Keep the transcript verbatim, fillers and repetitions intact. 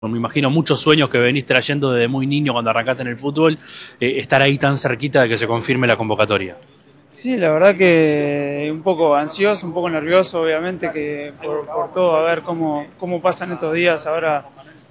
Me imagino muchos sueños que venís trayendo desde muy niño cuando arrancaste en el fútbol, eh, estar ahí tan cerquita de que se confirme la convocatoria. Sí, la verdad que un poco ansioso, un poco nervioso, obviamente, que por, por todo, a ver cómo, cómo pasan estos días ahora